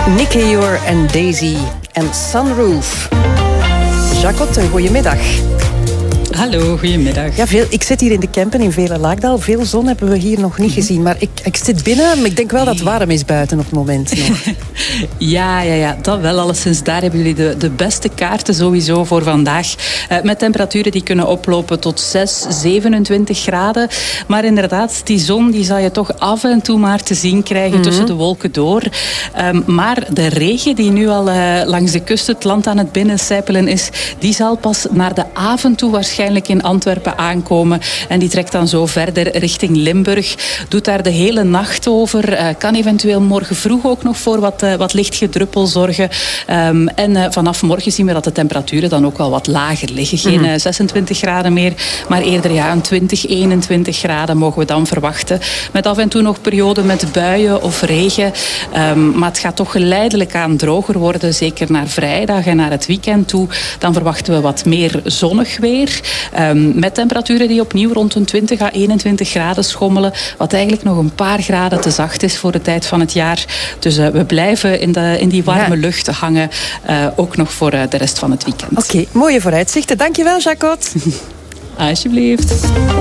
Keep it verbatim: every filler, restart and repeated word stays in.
Nick Keyor en Daisy en Sunroof. Jacot, een goedemiddag. Hallo, goedemiddag. Ja, veel, ik zit hier in de camper in Vele-Laakdal. Veel zon hebben we hier nog niet mm-hmm. gezien. Maar ik, ik zit binnen, maar ik denk wel dat het warm is buiten op het moment nog. ja, ja, ja, dat wel. Alleszins daar hebben jullie de, de beste kaarten sowieso voor vandaag. Uh, met temperaturen die kunnen oplopen tot zes, zevenentwintig graden. Maar inderdaad, die zon die zal je toch af en toe maar te zien krijgen mm-hmm. tussen de wolken door. Um, maar de regen die nu al uh, langs de kust het land aan het binnencijpelen is, die zal pas naar de avond toe waarschijnlijk in Antwerpen aankomen. En die trekt dan zo verder richting Limburg. Doet daar de hele nacht over. Uh, kan eventueel morgen vroeg ook nog voor wat, uh, wat licht gedruppel zorgen. Um, en uh, vanaf morgen zien we dat de temperaturen dan ook wel wat lager liggen. Geen mm-hmm. uh, zesentwintig graden meer, maar eerder ja, een twintig, eenentwintig graden mogen we dan verwachten. Met af en toe nog perioden met buien of regen. Um, maar het gaat toch geleidelijk aan droger worden. Zeker naar vrijdag en naar het weekend toe. Dan verwachten we wat meer zonnig weer. Um, met temperaturen die opnieuw rond een twintig à eenentwintig graden schommelen. Wat eigenlijk nog een paar graden te zacht is voor de tijd van het jaar. Dus uh, we blijven in, de, in die warme ja. lucht hangen. Uh, ook nog voor uh, de rest van het weekend. Oké, okay, mooie vooruitzichten. Dankjewel, Jacot. Alsjeblieft.